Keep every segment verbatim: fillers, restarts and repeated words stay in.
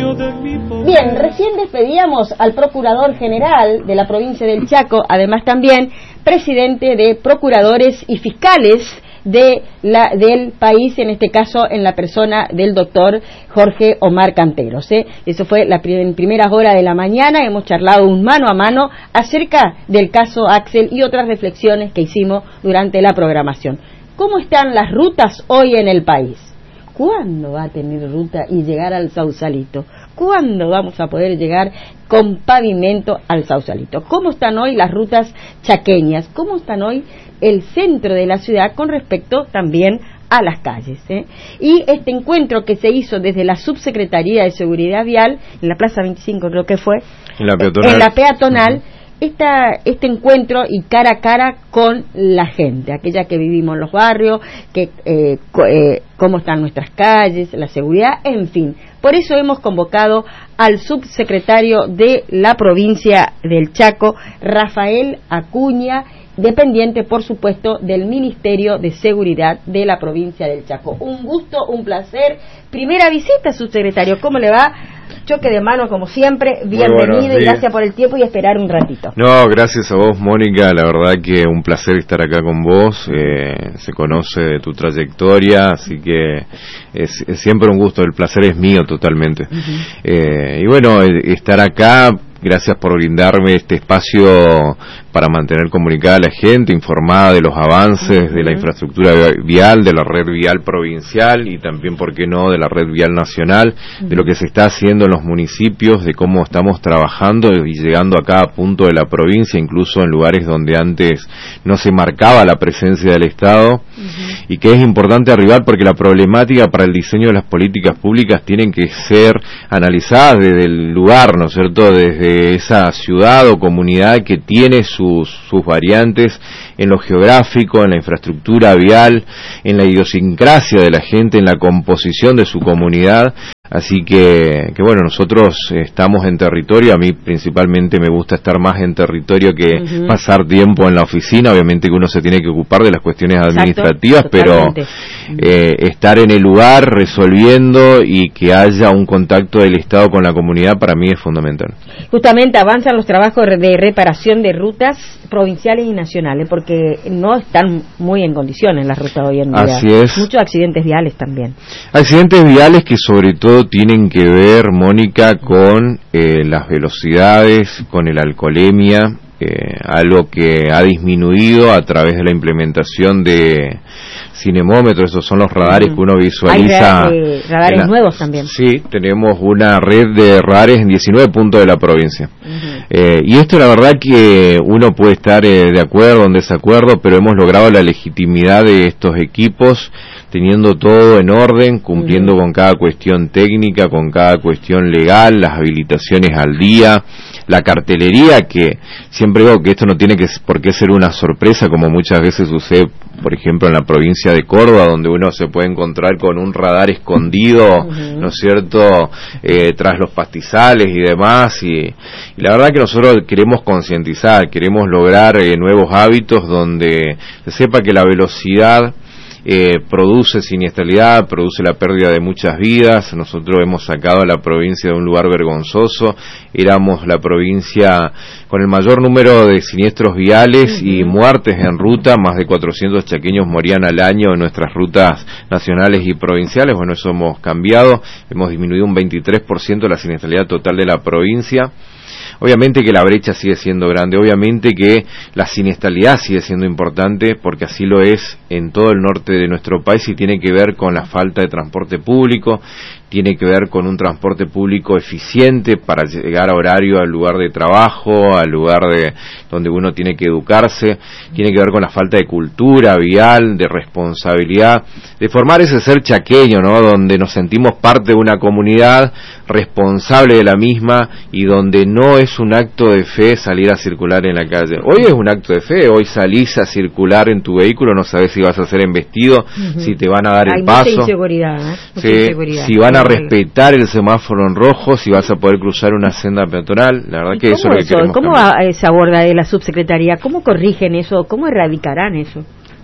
Bien, recién despedíamos al Procurador General de la provincia del Chaco, además también presidente de procuradores y fiscales de la, del país, en este caso en la persona del doctor Jorge Omar Canteros, ¿eh? Eso fue la prim en primeras horas de la mañana. Hemos charlado un mano a mano acerca del caso Axel y otras reflexiones que hicimos durante la programación. ¿Cómo están las rutas hoy en el país? ¿Cuándo va a tener ruta y llegar al Sausalito? ¿Cuándo vamos a poder llegar con pavimento al Sausalito? ¿Cómo están hoy las rutas chaqueñas? ¿Cómo están hoy el centro de la ciudad con respecto también a las calles, ¿eh? Y este encuentro que se hizo desde la Subsecretaría de Seguridad Vial, en la Plaza veinticinco creo que fue, en la peatonal, en la peatonal, Esta, este encuentro y cara a cara con la gente, aquella que vivimos en los barrios, que eh, co eh, cómo están nuestras calles, la seguridad, en fin. Por eso hemos convocado al subsecretario de la provincia del Chaco, Rafael Acuña, dependiente, por supuesto, del Ministerio de Seguridad de la provincia del Chaco. Un gusto, un placer. Primera visita, subsecretario. ¿Cómo le va? Choque de mano, como siempre. Bienvenido y gracias por el tiempo y esperar un ratito. No, gracias a vos, Mónica. La verdad que un placer estar acá con vos. Eh, se conoce de tu trayectoria, así que es, es siempre un gusto. El placer es mío totalmente. Uh-huh. eh, y bueno, estar acá. Gracias por brindarme este espacio para mantener comunicada a la gente, informada de los avances uh-huh. de la infraestructura vial, de la red vial provincial y también, ¿por qué no?, de la red vial nacional, uh-huh. de lo que se está haciendo en los municipios, de cómo estamos trabajando y llegando a cada punto de la provincia, incluso en lugares donde antes no se marcaba la presencia del Estado, uh-huh. y que es importante arribar porque la problemática para el diseño de las políticas públicas tienen que ser analizadas desde el lugar, ¿no es cierto?, desde esa ciudad o comunidad que tiene sus, sus variantes en lo geográfico, en la infraestructura vial, en la idiosincrasia de la gente, en la composición de su comunidad. Así que, que bueno, nosotros estamos en territorio. A mí principalmente me gusta estar más en territorio que uh-huh. pasar tiempo en la oficina. Obviamente que uno se tiene que ocupar de las cuestiones administrativas, exacto, pero eh, estar en el lugar resolviendo y que haya un contacto del Estado con la comunidad para mí es fundamental. Justamente avanzan los trabajos de reparación de rutas provinciales y nacionales porque no están muy en condiciones las rutas hoy en día. Así es. Muchos accidentes viales también. Accidentes viales que sobre todo tienen que ver, Mónica, con eh, las velocidades, con el alcoholemia, eh, algo que ha disminuido a través de la implementación de cinemómetros. Esos son los radares uh-huh. que uno visualiza. Hay eh, radares la, nuevos también. Sí, tenemos una red de radares en diecinueve puntos de la provincia. Uh-huh. Eh, y esto la verdad que uno puede estar eh, de acuerdo o en desacuerdo, pero hemos logrado la legitimidad de estos equipos teniendo todo en orden, cumpliendo uh-huh. con cada cuestión técnica, con cada cuestión legal, las habilitaciones al día, la cartelería, que siempre digo que esto no tiene que por qué ser una sorpresa, como muchas veces sucede, por ejemplo, en la provincia de Córdoba, donde uno se puede encontrar con un radar escondido, uh-huh. ¿no es cierto?, eh, tras los pastizales y demás, y, y la verdad que nosotros queremos concientizar, queremos lograr eh, nuevos hábitos donde se sepa que la velocidad Eh, produce siniestralidad, produce la pérdida de muchas vidas. Nosotros hemos sacado a la provincia de un lugar vergonzoso. Éramos la provincia con el mayor número de siniestros viales uh-huh. y muertes en ruta. Más de cuatrocientos chaqueños morían al año en nuestras rutas nacionales y provinciales. Bueno, eso hemos cambiado. Hemos disminuido un veintitrés por ciento la siniestralidad total de la provincia. Obviamente que la brecha sigue siendo grande, obviamente que la siniestralidad sigue siendo importante, porque así lo es en todo el norte de nuestro país y tiene que ver con la falta de transporte público, tiene que ver con un transporte público eficiente para llegar a horario al lugar de trabajo, al lugar de donde uno tiene que educarse, tiene que ver con la falta de cultura vial, de responsabilidad, de formar ese ser chaqueño, ¿no?, donde nos sentimos parte de una comunidad responsable de la misma y donde no es un acto de fe salir a circular en la calle. Hoy es un acto de fe, hoy salís a circular en tu vehículo, no sabes si vas a ser embestido, uh-huh. si te van a dar Hay el paso. Mucha inseguridad, ¿eh? Mucha sí, inseguridad. Si van a respetar el semáforo en rojo, si vas a poder cruzar una senda peatonal, la verdad que eso es lo que queremos ¿Cómo cambiar. se aborda de la subsecretaría? ¿Cómo corrigen eso? ¿Cómo erradicarán eso?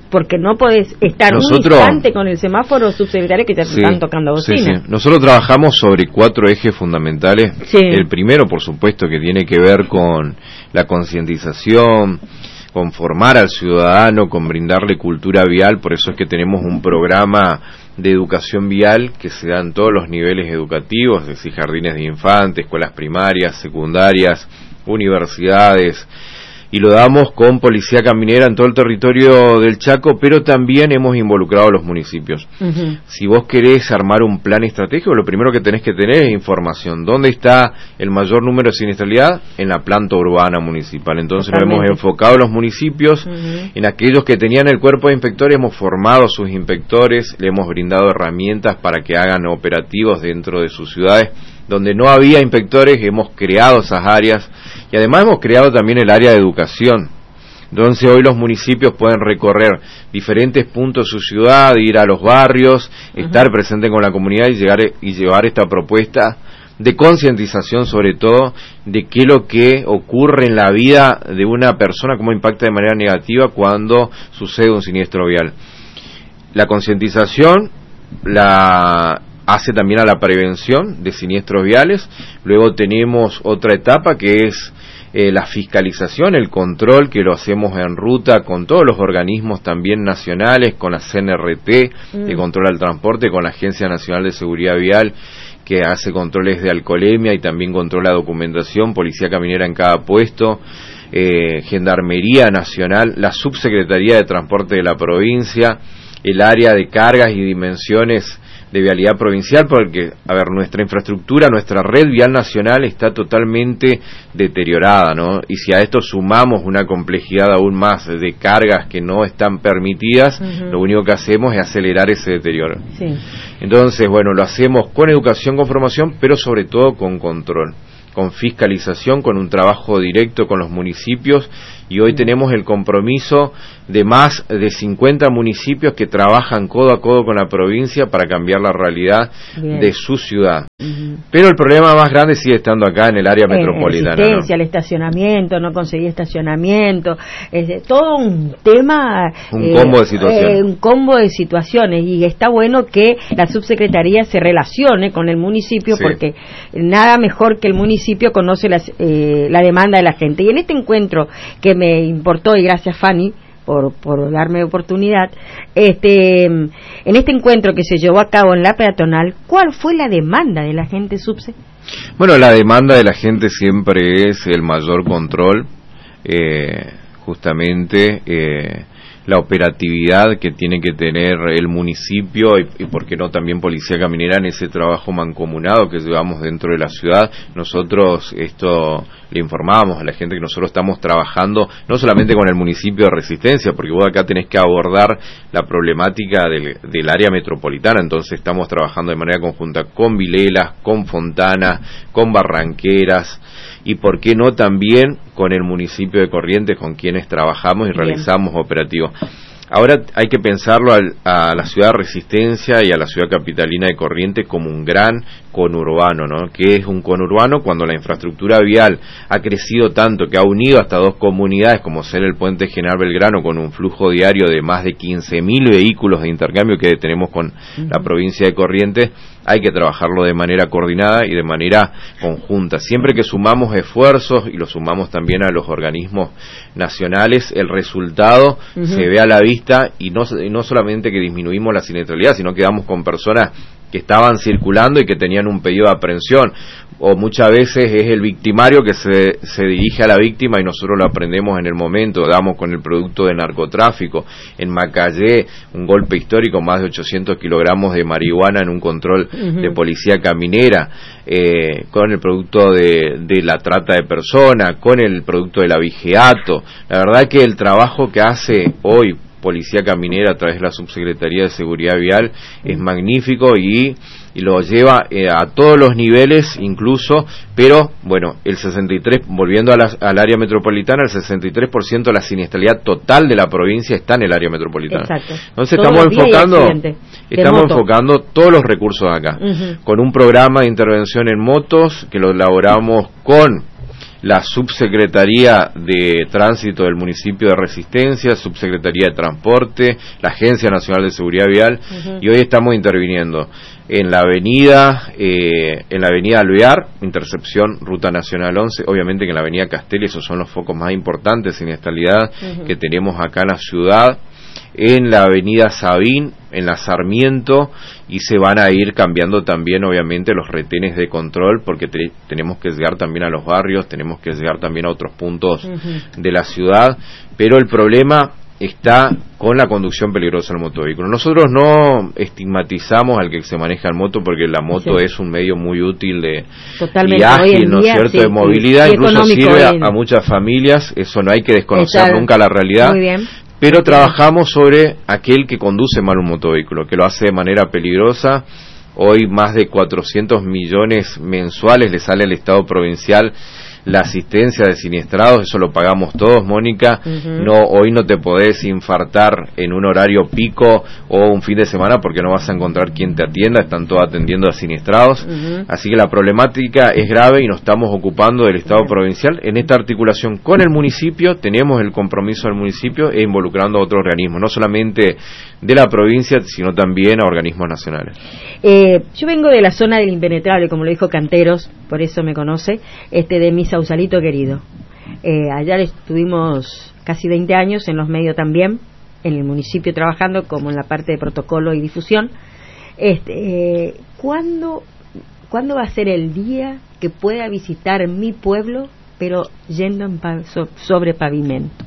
porque no podés estar Nosotros, un instante con el semáforo, subsecretario, que te sí, están tocando bocina. Sí, sí. Nosotros trabajamos sobre cuatro ejes fundamentales. Sí. El primero, por supuesto, que tiene que ver con la concientización, con formar al ciudadano, con brindarle cultura vial. Por eso es que tenemos un programa de educación vial que se da en todos los niveles educativos, es decir, jardines de infantes, escuelas primarias, secundarias, universidades, y lo damos con policía caminera en todo el territorio del Chaco, pero también hemos involucrado a los municipios. Uh-huh. Si vos querés armar un plan estratégico, lo primero que tenés que tener es información. ¿Dónde está el mayor número de siniestralidad? En la planta urbana municipal. Entonces nos hemos enfocado en los municipios, uh-huh. en aquellos que tenían el cuerpo de inspectores, hemos formado a sus inspectores, le hemos brindado herramientas para que hagan operativos dentro de sus ciudades. Donde no había inspectores, hemos creado esas áreas, y además hemos creado también el área de educación. Entonces hoy los municipios pueden recorrer diferentes puntos de su ciudad, ir a los barrios, uh-huh. estar presente con la comunidad y llegar y llevar esta propuesta de concientización, sobre todo de qué es lo que ocurre en la vida de una persona, cómo impacta de manera negativa cuando sucede un siniestro vial. La concientización la hace también a la prevención de siniestros viales. Luego tenemos otra etapa que es eh, la fiscalización, el control, que lo hacemos en ruta con todos los organismos también nacionales, con la C N R T, mm. que controla el transporte, con la Agencia Nacional de Seguridad Vial, que hace controles de alcoholemia y también controla documentación, policía caminera en cada puesto, eh, Gendarmería Nacional, la Subsecretaría de Transporte de la provincia, el área de cargas y dimensiones de vialidad provincial, porque, a ver, nuestra infraestructura, nuestra red vial nacional está totalmente deteriorada, ¿no? Y si a esto sumamos una complejidad aún más de cargas que no están permitidas, uh-huh. lo único que hacemos es acelerar ese deterioro. Sí. Entonces, bueno, lo hacemos con educación, con formación, pero sobre todo con control, con fiscalización, con un trabajo directo con los municipios, y hoy tenemos el compromiso de más de cincuenta municipios que trabajan codo a codo con la provincia para cambiar la realidad Bien. de su ciudad. Uh-huh. Pero el problema más grande sigue estando acá en el área eh, metropolitana. La asistencia, ¿no? el estacionamiento, no conseguir estacionamiento, es todo un tema... Un eh, combo de situaciones. Eh, un combo de situaciones, y está bueno que la subsecretaría se relacione con el municipio, sí. porque nada mejor que el municipio conoce las, eh, la demanda de la gente. Y en este encuentro que me importó, y gracias Fanny por, por darme oportunidad, este, en este encuentro que se llevó a cabo en la peatonal, ¿cuál fue la demanda de la gente, subse? Bueno, la demanda de la gente siempre es el mayor control, eh, justamente eh, la operatividad que tiene que tener el municipio y, y por qué no también Policía Caminera en ese trabajo mancomunado que llevamos dentro de la ciudad. Nosotros esto le informamos a la gente que nosotros estamos trabajando no solamente con el municipio de Resistencia, porque vos acá tenés que abordar la problemática del, del área metropolitana, entonces estamos trabajando de manera conjunta con Vilelas, con Fontana, con Barranqueras, y por qué no también con el municipio de Corrientes, con quienes trabajamos y Bien. realizamos operativos. Ahora hay que pensarlo al, a la ciudad de Resistencia y a la ciudad capitalina de Corrientes como un gran conurbano, ¿no? ¿Qué es un conurbano? Cuando la infraestructura vial ha crecido tanto que ha unido hasta dos comunidades, como ser el Puente General Belgrano, con un flujo diario de más de quince mil vehículos de intercambio que tenemos con uh-huh. la provincia de Corrientes. Hay que trabajarlo de manera coordinada y de manera conjunta. Siempre que sumamos esfuerzos y lo sumamos también a los organismos nacionales, el resultado uh-huh. se ve a la vista, y no, y no solamente que disminuimos la siniestralidad, sino que damos con personas que estaban circulando y que tenían un pedido de aprehensión, o muchas veces es el victimario que se, se dirige a la víctima y nosotros lo aprendemos en el momento. Damos con el producto de narcotráfico en Macayé, un golpe histórico, más de ochocientos kilogramos de marihuana en un control uh-huh. de policía caminera, eh, con el producto de, de la trata de personas, con el producto del abigeato. La verdad que el trabajo que hace hoy Policía Caminera a través de la Subsecretaría de Seguridad Vial es magnífico y, y lo lleva eh, a todos los niveles incluso, pero bueno, el sesenta y tres, volviendo a la, al área metropolitana, el sesenta y tres por ciento de la siniestralidad total de la provincia está en el área metropolitana. Exacto. Entonces todos estamos enfocando estamos enfocando todos los recursos acá, uh-huh. con un programa de intervención en motos que lo elaboramos con la Subsecretaría de Tránsito del municipio de Resistencia, Subsecretaría de Transporte, la Agencia Nacional de Seguridad Vial, uh-huh. y hoy estamos interviniendo en la avenida eh, en la avenida Alvear, intercepción Ruta Nacional once, obviamente que en la avenida Castelli, esos son los focos más importantes de siniestralidad uh-huh. que tenemos acá en la ciudad, en la avenida Sabín, en la Sarmiento, y se van a ir cambiando también obviamente los retenes de control, porque te, tenemos que llegar también a los barrios, tenemos que llegar también a otros puntos uh-huh. de la ciudad, pero el problema está con la conducción peligrosa del motovehículo. Nosotros no estigmatizamos al que se maneja en moto, porque la moto sí. es un medio muy útil de y ágil, ¿no es cierto?, sí, de movilidad, sí, incluso sirve a, a muchas familias, eso no hay que desconocer está, nunca la realidad. Muy bien. Pero trabajamos sobre aquel que conduce mal un motovehículo, que lo hace de manera peligrosa. Hoy más de cuatrocientos millones mensuales le sale al Estado provincial la asistencia de siniestrados, eso lo pagamos todos, Mónica. Uh-huh. No, hoy no te podés infartar en un horario pico o un fin de semana porque no vas a encontrar quien te atienda, están todos atendiendo a siniestrados. Uh-huh. Así que la problemática es grave y nos estamos ocupando del Estado uh-huh. provincial. En esta articulación con el municipio, tenemos el compromiso del municipio e involucrando a otros organismos, no solamente de la provincia, sino también a organismos nacionales. Eh, yo vengo de la zona del impenetrable, como lo dijo Canteros, por eso me conoce, este de mi Sausalito querido. Eh, allá estuvimos casi veinte años en los medios también, en el municipio trabajando como en la parte de protocolo y difusión. Este, eh, ¿cuándo, ¿Cuándo va a ser el día que pueda visitar mi pueblo, pero yendo en pa- so- sobre pavimento?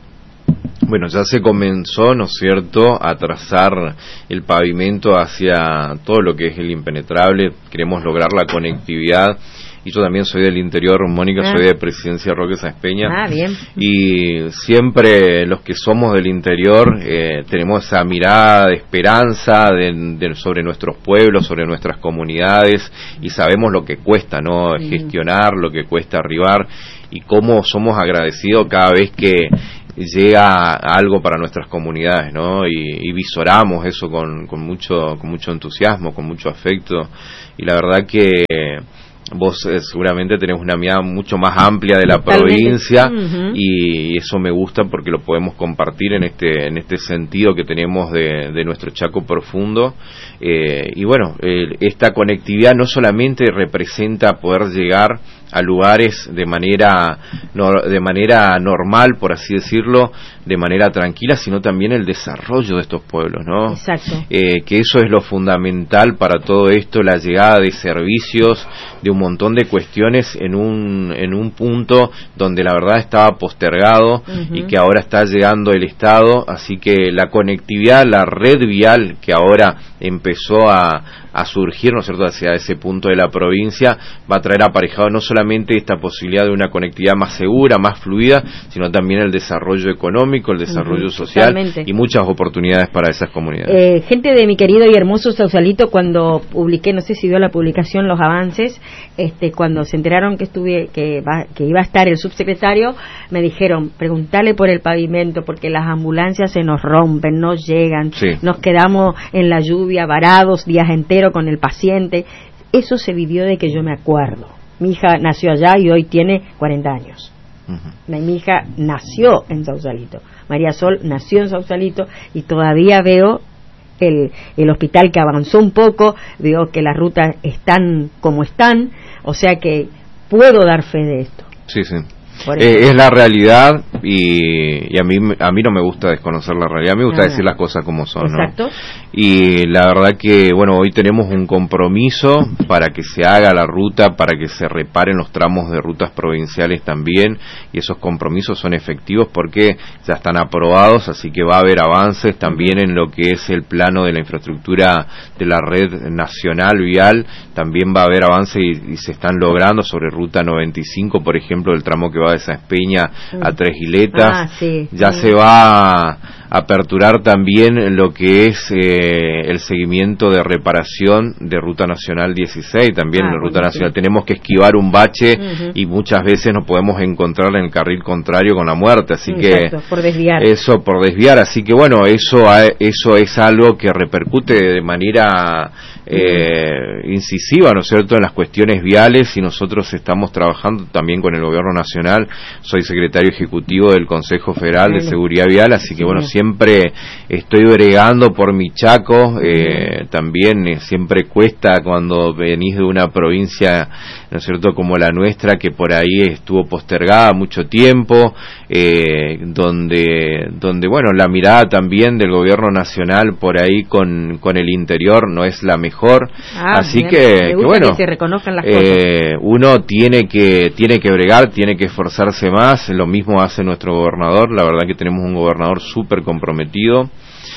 Bueno, ya se comenzó, ¿no es cierto?, a trazar el pavimento hacia todo lo que es el impenetrable. Queremos lograr la conectividad. Y yo también soy del interior, Mónica, ah. soy de Presidencia Roque Sáenz Peña. Ah, bien. Y siempre los que somos del interior eh, tenemos esa mirada de esperanza de, de, sobre nuestros pueblos, sobre nuestras comunidades, y sabemos lo que cuesta, ¿no?, mm. gestionar, lo que cuesta arribar, y cómo somos agradecidos cada vez que llega algo para nuestras comunidades, ¿no? Y, y visoramos eso con, con mucho con mucho entusiasmo, con mucho afecto, y la verdad que vos eh, seguramente tenés una mirada mucho más amplia de la Totalmente. provincia uh-huh. y eso me gusta porque lo podemos compartir en este en este sentido que tenemos de, de nuestro Chaco profundo, eh, y bueno, eh, esta conectividad no solamente representa poder llegar a lugares de manera no, de manera normal, por así decirlo, de manera tranquila, sino también el desarrollo de estos pueblos, ¿no? Exacto. Eh, que eso es lo fundamental para todo esto, la llegada de servicios, de un montón de cuestiones en un en un punto donde la verdad estaba postergado uh-huh. y que ahora está llegando el Estado, así que la conectividad, la red vial que ahora empezó a, a surgir, ¿no es cierto?, hacia ese punto de la provincia, va a traer aparejado no solamente esta posibilidad de una conectividad más segura, más fluida, sino también el desarrollo económico, el desarrollo uh-huh, social totalmente. Y muchas oportunidades para esas comunidades. Eh, gente de mi querido y hermoso Sausalito, cuando publiqué, no sé si vio la publicación, los avances, este, cuando se enteraron que estuve, que, va, que iba a estar el subsecretario, me dijeron, preguntarle por el pavimento, porque las ambulancias se nos rompen, no llegan, sí. nos quedamos en la lluvia, varados días enteros con el paciente. Eso se vivió de que yo me acuerdo. Mi hija nació allá y hoy tiene cuarenta años. Uh-huh. Mi hija nació en Sausalito. María Sol nació en Sausalito y todavía veo el, el hospital que avanzó un poco, veo que las rutas están como están, o sea que puedo dar fe de esto. Sí, sí. Eh, es la realidad y, y a mí a mí no me gusta desconocer la realidad, me gusta ah, decir las cosas como son, exacto. ¿no? Y la verdad que, bueno, hoy tenemos un compromiso para que se haga la ruta, para que se reparen los tramos de rutas provinciales también, y esos compromisos son efectivos porque ya están aprobados, así que va a haber avances también en lo que es el plano de la infraestructura de la red nacional vial, también va a haber avances y, y se están logrando sobre ruta noventa y cinco, por ejemplo, el tramo que va de Sáenz Peña a Tres Iletas, ah, sí, ya sí. se va a aperturar también lo que es eh, el seguimiento de reparación de Ruta Nacional dieciséis, también ah, en la Ruta bueno, Nacional sí. tenemos que esquivar un bache uh-huh. y muchas veces nos podemos encontrar en el carril contrario con la muerte, así Exacto, que por desviar. eso por desviar, así que bueno, eso eso es algo que repercute de manera eh, incisiva, ¿no es cierto?, en las cuestiones viales, y nosotros estamos trabajando también con el Gobierno Nacional. Soy secretario ejecutivo del Consejo Federal de Seguridad Vial, así que bueno, siempre estoy bregando por mi Chaco. Eh, también eh, siempre cuesta cuando venís de una provincia, ¿no es cierto?, como la nuestra, que por ahí estuvo postergada mucho tiempo, eh, donde, donde bueno, la mirada también del Gobierno Nacional por ahí con, con el interior no es la mejor. Ah, así bien, que, que bueno, que se reconozcan las eh, cosas. Uno tiene que tiene que bregar, tiene que esforzarse más. Lo mismo hace nuestro gobernador. La verdad que tenemos un gobernador súper comprometido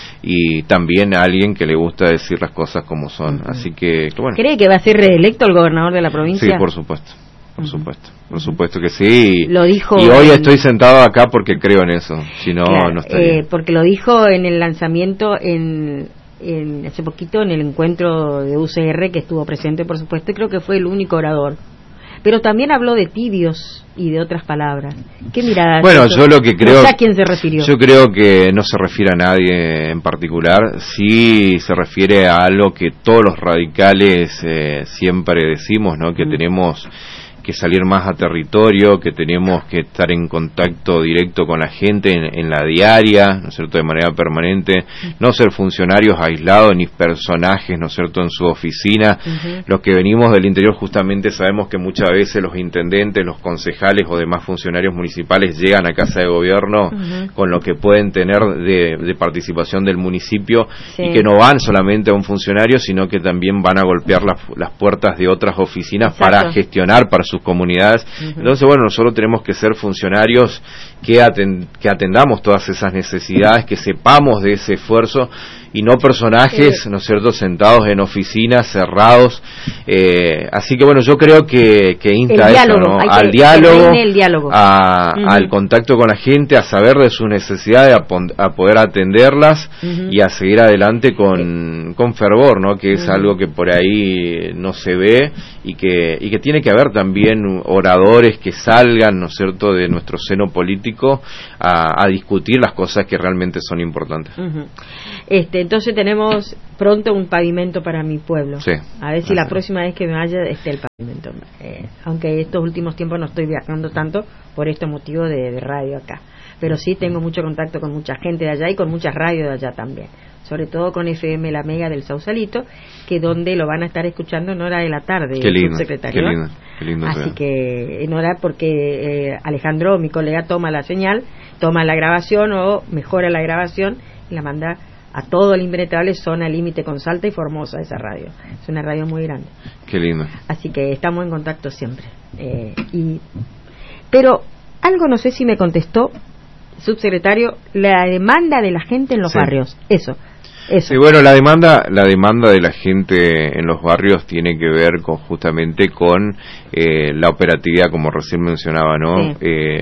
y también alguien que le gusta decir las cosas como son. Uh-huh. Así que, que bueno. ¿Cree que va a ser reelecto el gobernador de la provincia? Sí, por supuesto. Por uh-huh. supuesto, por supuesto que sí. Lo dijo. Y hoy en... estoy sentado acá porque creo en eso. Si no, claro, no estaría. Eh, porque lo dijo en el lanzamiento en En, hace poquito en el encuentro de U C R, que estuvo presente, por supuesto, y creo que fue el único orador. Pero también habló de tibios y de otras palabras. ¿Qué mirada? Bueno, yo lo que creo... No sé a quién se refirió. Yo creo que no se refiere a nadie en particular. Sí se refiere a algo que todos los radicales eh, siempre decimos, ¿no? Que mm. tenemos que salir más a territorio, que tenemos que estar en contacto directo con la gente en, en la diaria, ¿no es cierto?, de manera permanente, no ser funcionarios aislados ni personajes, ¿no es cierto?, en su oficina. Uh-huh. Los que venimos del interior justamente sabemos que muchas veces los intendentes, los concejales o demás funcionarios municipales llegan a casa de gobierno uh-huh. con lo que pueden tener de, de participación del municipio, sí. y que no van solamente a un funcionario, sino que también van a golpear las, las puertas de otras oficinas. Exacto. Para gestionar para sus comunidades. Uh-huh. Entonces, bueno, nosotros tenemos que ser funcionarios que, atend- que atendamos todas esas necesidades, que sepamos de ese esfuerzo, y no personajes, eh, ¿no es cierto?, sentados en oficinas, cerrados. Eh, así que, bueno, yo creo que, que insta a eso, ¿no? Al diálogo, el diálogo. A, uh-huh. al contacto con la gente, a saber de sus necesidades, a, pon- a poder atenderlas, uh-huh. y a seguir adelante con, con fervor, ¿no?, que es uh-huh. algo que por ahí no se ve, y que, y que tiene que haber también oradores que salgan, ¿no es cierto?, de nuestro seno político a, a discutir las cosas que realmente son importantes. Uh-huh. Este, entonces tenemos pronto un pavimento para mi pueblo. Sí. A ver si la próxima vez que me vaya esté el pavimento. Eh, aunque estos últimos tiempos no estoy viajando tanto por este motivo de, de radio acá. Pero sí tengo mucho contacto con mucha gente de allá y con muchas radios de allá también. Sobre todo con F M La Mega del Sausalito, que donde lo van a estar escuchando en hora de la tarde. Qué lindo, subsecretario. Qué lindo, qué lindo. Así sea. que en hora, porque eh, Alejandro, mi colega, toma la señal, toma la grabación o mejora la grabación y la manda a todo el impenetrable zona límite con Salta y Formosa, esa radio. Es una radio muy grande. Qué lindo. Así que estamos en contacto siempre. Eh, y Pero algo no sé si me contestó, subsecretario, la demanda de la gente en los sí. barrios. Eso. Eso. Sí, bueno, la demanda, la demanda de la gente en los barrios tiene que ver con justamente con eh, la operatividad, como recién mencionaba, ¿no? Sí. Eh,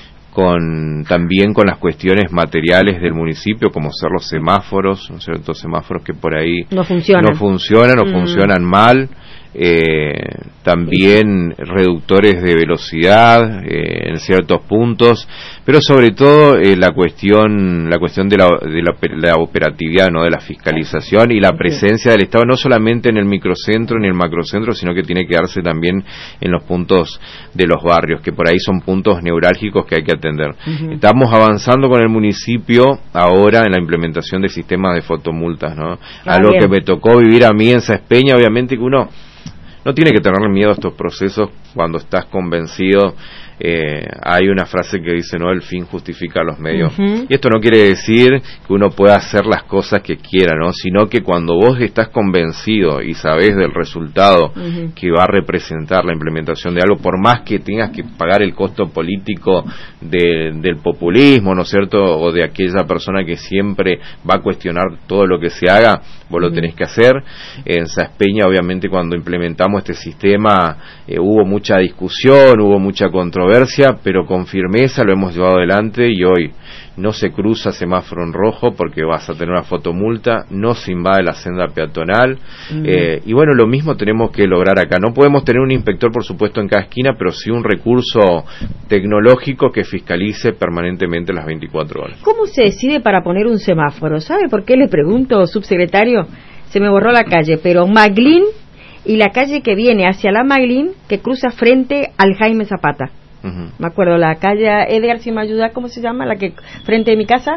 con también con las cuestiones materiales del municipio, como ser los semáforos, ¿no es cierto?, semáforos que por ahí no funcionan, no funcionan o mm. funcionan mal. Eh, también reductores de velocidad eh, en ciertos puntos, pero sobre todo eh, la cuestión la cuestión de la, de la, la operatividad, no, de la fiscalización y la presencia del Estado, no solamente en el microcentro ni el macrocentro, sino que tiene que darse también en los puntos de los barrios, que por ahí son puntos neurálgicos que hay que atender. Uh-huh. Estamos avanzando con el municipio ahora en la implementación de sistemas de fotomultas, ¿no? Ah, algo bien. Que me tocó vivir a mí en Saespeña. Obviamente que uno no tiene que tener miedo a estos procesos cuando estás convencido. Eh, hay una frase que dice, no, el fin justifica los medios. Uh-huh. Y esto no quiere decir que uno pueda hacer las cosas que quiera, ¿no? Sino que cuando vos estás convencido y sabés del resultado uh-huh. que va a representar la implementación de algo, por más que tengas que pagar el costo político de, del populismo, ¿no es cierto?, o de aquella persona que siempre va a cuestionar todo lo que se haga, vos uh-huh. lo tenés que hacer. En Saespeña, obviamente, cuando implementamos este sistema, eh, hubo mucha discusión, hubo mucha controversia, pero con firmeza lo hemos llevado adelante, y hoy no se cruza semáforo en rojo porque vas a tener una fotomulta, no se invade la senda peatonal, mm. eh, y bueno, lo mismo tenemos que lograr acá. No podemos tener un inspector, por supuesto, en cada esquina, pero sí un recurso tecnológico que fiscalice permanentemente las veinticuatro horas. ¿Cómo se decide para poner un semáforo? ¿Sabe por qué le pregunto, subsecretario? se me borró la calle, pero Maglín y la calle que viene hacia la Maglín, que cruza frente al Jaime Zapata. Uh-huh. Me acuerdo, la calle Edgar, si me ayuda, ¿cómo se llama? La que frente de mi casa.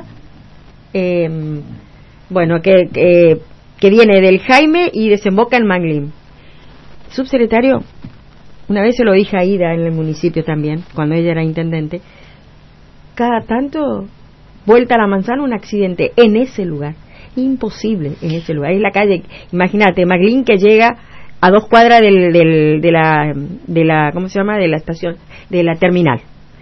Eh, bueno, que, que, que viene del Jaime y desemboca en Maglín. Subsecretario, una vez se lo dije a Ida en el municipio también, cuando ella era intendente, cada tanto, vuelta a la manzana, un accidente en ese lugar. Imposible en ese lugar. Es la calle, imagínate, Maglín, que llega a dos cuadras del, del, de la, de la, ¿cómo se llama? De la estación, de la terminal.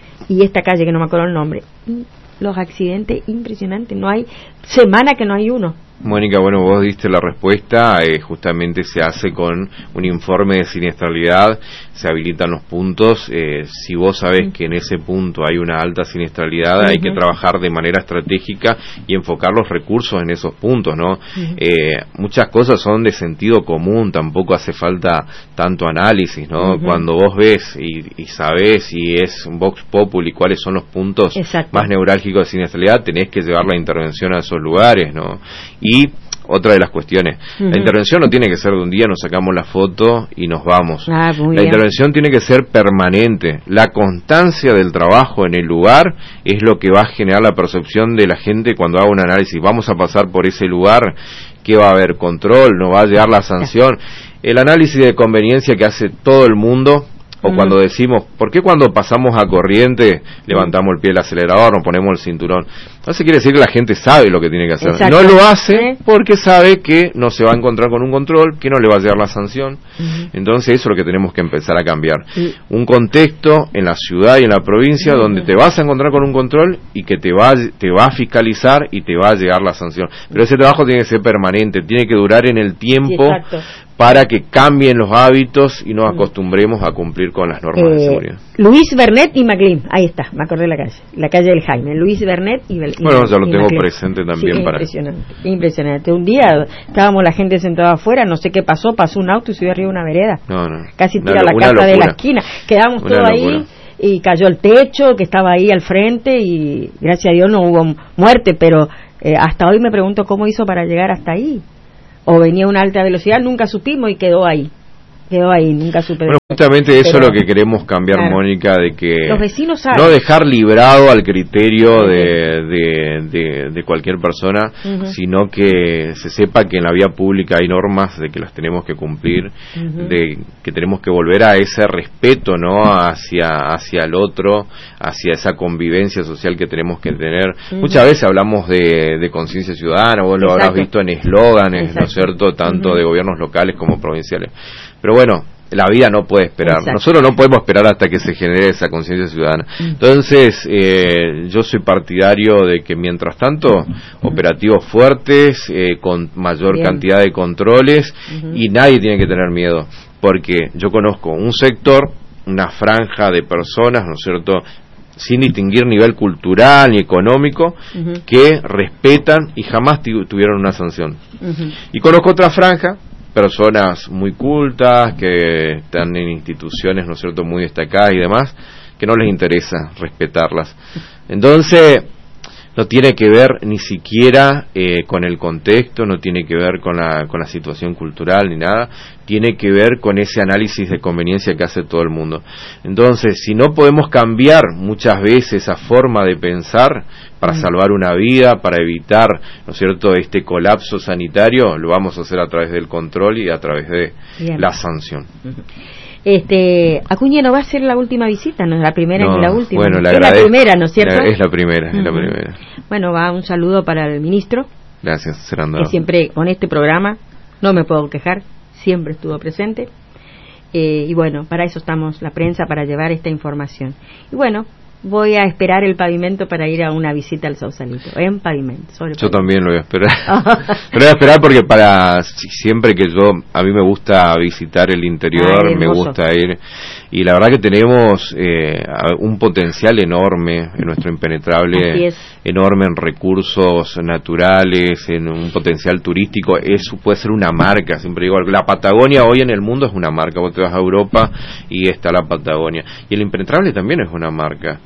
Y esta calle que no me acuerdo el nombre. Los accidentes impresionantes. No hay semana que no hay uno. Mónica, bueno, vos diste la respuesta, eh, justamente se hace con un informe de siniestralidad, se habilitan los puntos, eh, si vos sabés uh-huh. que en ese punto hay una alta siniestralidad, uh-huh. hay que trabajar de manera estratégica y enfocar los recursos en esos puntos, ¿no? Uh-huh. Eh, muchas cosas son de sentido común, tampoco hace falta tanto análisis, ¿no? Uh-huh. Cuando vos ves y, y sabés si es Vox Populi cuáles son los puntos Exacto. más neurálgicos de siniestralidad, tenés que llevar la intervención a esos lugares, ¿no? Y Y otra de las cuestiones, uh-huh. la intervención no tiene que ser de un día, nos sacamos la foto y nos vamos. Ah, la bien. intervención tiene que ser permanente. La constancia del trabajo en el lugar es lo que va a generar la percepción de la gente cuando haga un análisis. Vamos a pasar por ese lugar, ¿qué va a haber? ¿Control? ¿No va a llegar la sanción? El análisis de conveniencia que hace todo el mundo. O uh-huh. cuando decimos, ¿por qué cuando pasamos a corriente levantamos el pie del acelerador, nos ponemos el cinturón? Eso quiere decir que la gente sabe lo que tiene que hacer. Exacto. No lo hace porque sabe que no se va a encontrar con un control, que no le va a llegar la sanción. Uh-huh. Entonces eso es lo que tenemos que empezar a cambiar. Uh-huh. Un contexto en la ciudad y en la provincia uh-huh. donde te vas a encontrar con un control y que te va, te va a fiscalizar y te va a llegar la sanción. Pero ese trabajo tiene que ser permanente, tiene que durar en el tiempo. Sí, para que cambien los hábitos y nos acostumbremos a cumplir con las normas eh, de seguridad. Luis Bernet y Maglín, ahí está, me acordé de la calle, la calle del Jaime, Luis Bernet y Maglín. Bueno, ya lo tengo Maglín. presente también. Sí, para impresionante, impresionante. Un día estábamos la gente sentada afuera, no sé qué pasó, pasó un auto y subió arriba una vereda. No, no. Casi tira la casa de la esquina. Quedamos todos ahí y cayó el techo que estaba ahí al frente y gracias a Dios no hubo muerte, pero eh, hasta hoy me pregunto cómo hizo para llegar hasta ahí. O venía a una alta velocidad, nunca supimos y quedó ahí. Quedó ahí, nunca supe. Bueno, justamente eso es lo que queremos cambiar, claro. Mónica, de que los vecinos saben. No dejar librado al criterio de, de, de, de cualquier persona, uh-huh. sino que se sepa que en la vía pública hay normas de que las tenemos que cumplir, uh-huh. de que tenemos que volver a ese respeto, ¿no? Hacia, hacia el otro, hacia esa convivencia social que tenemos que tener. Uh-huh. Muchas veces hablamos de, de conciencia ciudadana, vos lo Exacto. habrás visto en eslóganes, Exacto. ¿no es cierto?, tanto uh-huh. de gobiernos locales como provinciales. Pero bueno, la vida no puede esperar. Exacto. Nosotros no podemos esperar hasta que se genere esa conciencia ciudadana. Entonces, eh, yo soy partidario de que mientras tanto, operativos fuertes, eh, con mayor Bien. cantidad de controles, uh-huh. y nadie tiene que tener miedo, porque yo conozco un sector, una franja de personas, ¿no es cierto?, sin distinguir nivel cultural ni económico, uh-huh. que respetan y jamás t- tuvieron una sanción. Uh-huh. Y conozco otra franja, personas muy cultas, que están en instituciones, ¿no es cierto?, muy destacadas y demás, que no les interesa respetarlas. Entonces, no tiene que ver ni siquiera eh, con el contexto, no tiene que ver con la, con la situación cultural ni nada, tiene que ver con ese análisis de conveniencia que hace todo el mundo. Entonces, si no podemos cambiar muchas veces esa forma de pensar para salvar una vida, para evitar, ¿no es cierto?, este colapso sanitario, lo vamos a hacer a través del control y a través de Bien. la sanción. Uh-huh. Este, Acuña no va a ser la última visita, no es la primera no, ni la última. Bueno, la es la primera, ¿no es cierto? La, es la primera, es uh-huh. la primera. Bueno, va un saludo para el ministro. Gracias, serán dados. Que siempre con este programa, no me puedo quejar, siempre estuvo presente. Eh, y bueno, para eso estamos la prensa, para llevar esta información. Y bueno, voy a esperar el pavimento para ir a una visita al Sausalito, en pavimento. Sobre yo pavimento. También lo voy a esperar. Lo voy a esperar porque para siempre que yo, a mí me gusta visitar el interior, Ay, me gusta ir, y la verdad que tenemos eh, un potencial enorme en nuestro impenetrable, enorme en recursos naturales, en un potencial turístico. Eso puede ser una marca, siempre digo, la Patagonia hoy en el mundo es una marca. Vos te vas a Europa y está la Patagonia, y el impenetrable también es una marca.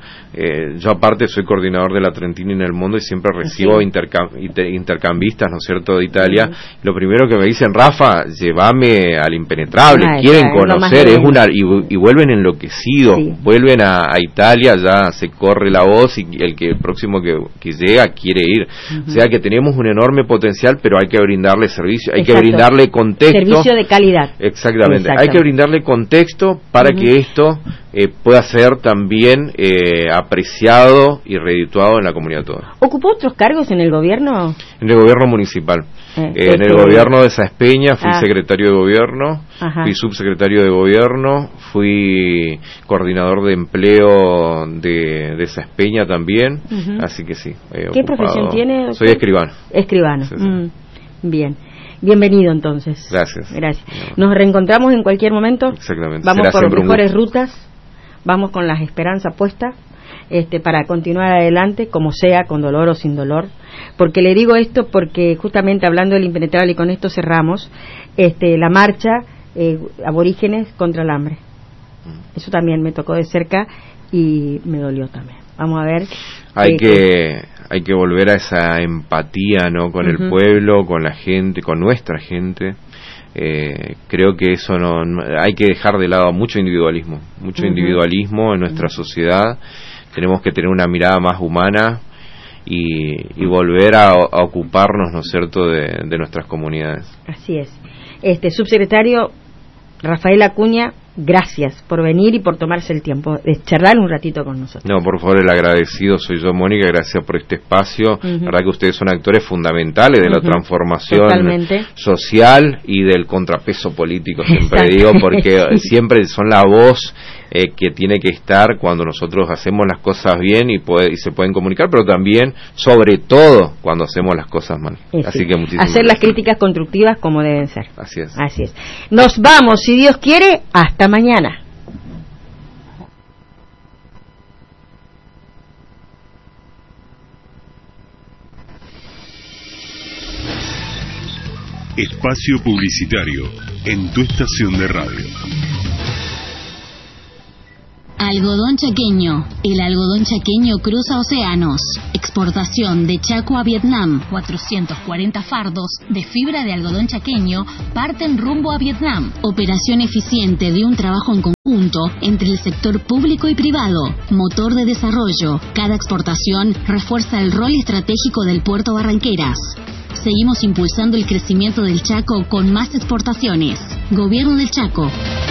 eh, yo aparte soy coordinador de la Trentina en el mundo y siempre recibo sí. intercam inter intercambistas, ¿no es cierto?, de Italia. Sí. Lo primero que me dicen, Rafa, llévame al impenetrable, ah, quieren conocer, es una y, y vuelven enloquecidos, sí. vuelven a, a Italia, ya se corre la voz y el que el próximo que, que llega quiere ir. Uh-huh. O sea que tenemos un enorme potencial, pero hay que brindarle servicio, hay Exacto. que brindarle contexto. Servicio de calidad. Exactamente, Exactamente. hay que brindarle contexto para uh-huh. que esto eh, pueda ser también eh, apreciado y redituado en la comunidad toda. ¿Ocupó otros cargos en el gobierno? En el gobierno municipal. Eh, eh, en el gobierno de Saespeña fui ah. secretario de gobierno, Ajá. fui subsecretario de gobierno, fui coordinador de empleo de, de Saespeña también, uh-huh. así que sí. ¿Qué ocupado. profesión tiene? Soy escribano. Escribano, sí, sí. Mm. Bien. Bienvenido entonces. Gracias. Gracias. Nos reencontramos en cualquier momento. Exactamente. Vamos Será por mejores rutas, vamos con las esperanzas puestas. Este, para continuar adelante, como sea, con dolor o sin dolor, porque le digo esto porque justamente hablando del impenetrable y con esto cerramos, este, la marcha eh, aborígenes contra el hambre, eso también me tocó de cerca y me dolió también. Vamos a ver. Hay eh, que hay que volver a esa empatía, ¿no?, con uh-huh. el pueblo, con la gente, con nuestra gente. Eh, creo que eso no, no hay que dejar de lado mucho individualismo, mucho uh-huh. individualismo en nuestra uh-huh. sociedad. Tenemos que tener una mirada más humana y, y volver a, a ocuparnos, ¿no es cierto?, de, de nuestras comunidades. Así es. Este subsecretario Rafael Acuña, gracias por venir y por tomarse el tiempo de charlar un ratito con nosotros. No, por favor, el agradecido soy yo, Mónica, gracias por este espacio. Uh-huh. La verdad que ustedes son actores fundamentales de uh-huh. la transformación Totalmente. social y del contrapeso político, siempre digo, porque siempre son la voz eh, que tiene que estar cuando nosotros hacemos las cosas bien y, puede, y se pueden comunicar, pero también, sobre todo, cuando hacemos las cosas mal. Sí, Así sí. que muchísimas Hacer gracias. las críticas constructivas como deben ser. Así es. Así es. Nos vamos, si Dios quiere, hasta mañana. Espacio publicitario en tu estación de radio. Algodón chaqueño. El algodón chaqueño cruza océanos. Exportación de Chaco a Vietnam. cuatrocientos cuarenta fardos de fibra de algodón chaqueño parten rumbo a Vietnam. Operación eficiente de un trabajo en conjunto entre el sector público y privado. Motor de desarrollo. Cada exportación refuerza el rol estratégico del puerto Barranqueras. Seguimos impulsando el crecimiento del Chaco con más exportaciones. Gobierno del Chaco.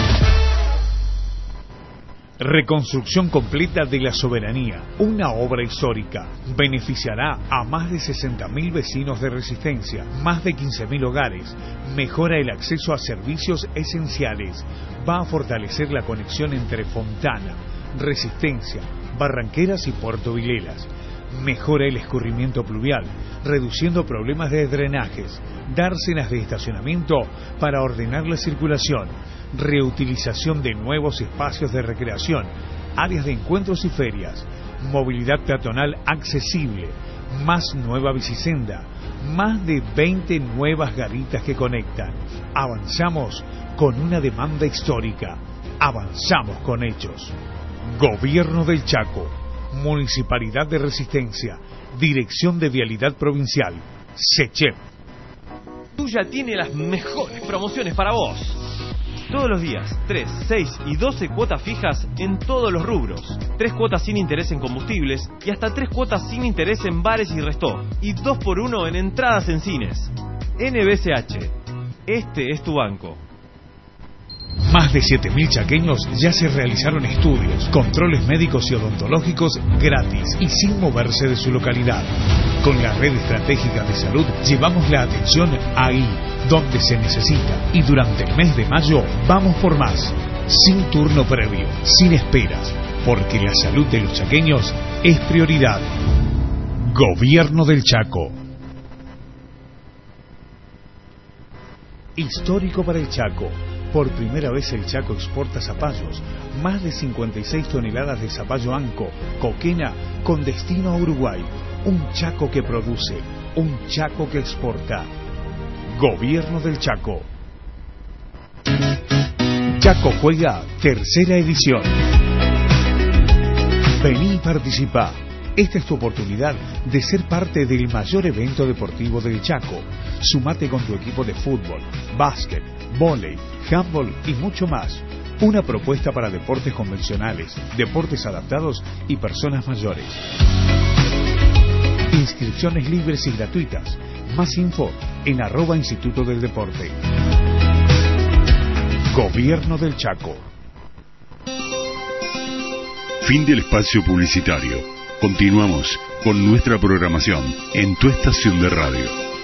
Reconstrucción completa de la Soberanía, una obra histórica. Beneficiará a más de sesenta mil vecinos de Resistencia, más de quince mil hogares. Mejora el acceso a servicios esenciales. Va a fortalecer la conexión entre Fontana, Resistencia, Barranqueras y Puerto Vilelas. Mejora el escurrimiento pluvial, reduciendo problemas de drenajes. Dársenas de estacionamiento para ordenar la circulación. Reutilización de nuevos espacios de recreación, áreas de encuentros y ferias, movilidad peatonal accesible, más nueva bicisenda, más de veinte nuevas garitas que conectan. Avanzamos con una demanda histórica, avanzamos con hechos. Gobierno del Chaco, Municipalidad de Resistencia, Dirección de Vialidad Provincial, SECHEP. Tuya tiene las mejores promociones para vos. Todos los días, tres, seis y doce cuotas fijas en todos los rubros. tres cuotas sin interés en combustibles y hasta tres cuotas sin interés en bares y resto. Y dos por uno en entradas en cines. N B C H. Este es tu banco. Más de siete mil chaqueños ya se realizaron estudios, controles médicos y odontológicos gratis y sin moverse de su localidad. Con la red estratégica de salud llevamos la atención ahí, donde se necesita. Y durante el mes de mayo vamos por más, sin turno previo, sin esperas, porque la salud de los chaqueños es prioridad. Gobierno del Chaco. Histórico para el Chaco. Por primera vez el Chaco exporta zapallos, más de cincuenta y seis toneladas de zapallo anco, coquena, con destino a Uruguay. Un Chaco que produce, un Chaco que exporta. Gobierno del Chaco. Chaco juega tercera edición. Vení y participá. Esta es tu oportunidad de ser parte del mayor evento deportivo del Chaco. Sumate con tu equipo de fútbol, básquet, vóley, handball y mucho más. Una propuesta para deportes convencionales, deportes adaptados y personas mayores. Inscripciones libres y gratuitas. Más info en arroba Instituto del Deporte. Gobierno del Chaco. Fin del espacio publicitario. Continuamos con nuestra programación en tu estación de radio.